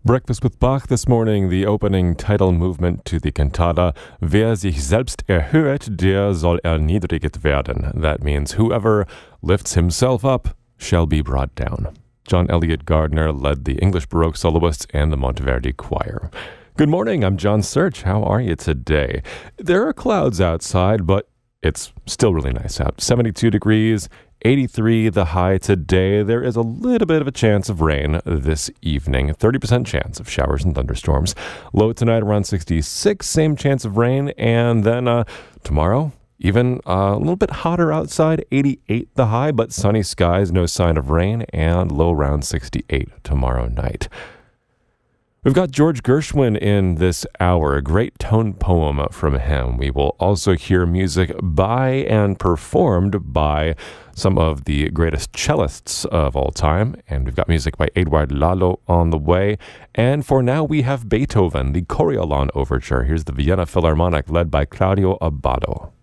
Breakfast with Bach this morning, the opening title movement to the cantata Wer sich selbst erhöht, der soll erniedriget werden. That means whoever lifts himself up shall be brought down. John Elliott Gardner led the English Baroque soloists and the Monteverdi Choir. Good morning, I'm John Search. How are you today? There are clouds outside, but it's still really nice out. 72 degrees, 83 the high today. There is a little bit of a chance of rain this evening. 30% chance of showers and thunderstorms. Low tonight around 66, same chance of rain. And then tomorrow, even a little bit hotter outside, 88 the high, but sunny skies, no sign of rain, and low around 68 tomorrow night. We've got George Gershwin in this hour, a great tone poem from him. We will also hear music by and performed by some of the greatest cellists of all time. And we've got music by Edouard Lalo on the way. And for now, we have Beethoven, the Coriolan Overture. Here's the Vienna Philharmonic led by Claudio Abbado.